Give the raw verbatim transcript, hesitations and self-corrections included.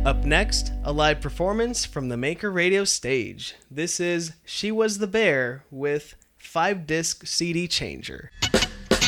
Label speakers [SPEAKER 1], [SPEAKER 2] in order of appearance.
[SPEAKER 1] Up next, a live performance from the Maker Radio stage. This is She Was the Bear with five disc C D Changer.